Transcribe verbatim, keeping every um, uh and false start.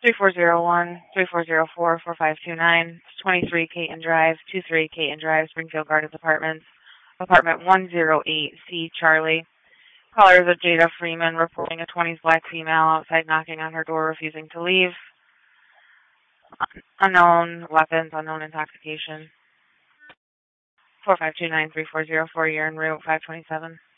three four zero one, three four zero four, four five two nine, twenty-three Caton Drive, two three Caton Drive, Springfield Gardens Apartments, apartment one oh eight C, Charlie. Callers are Jada Freeman reporting a twenties black female outside knocking on her door, refusing to leave. Unknown weapons, unknown intoxication. four five two nine, three four zero four, you're en route, five twenty-seven.